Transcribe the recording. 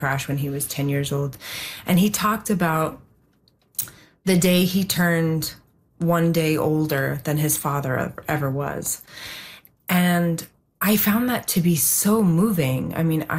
crash when he was 10 years old. And he talked about the day he turned one day older than his father ever was. And I found that to be so moving. I mean,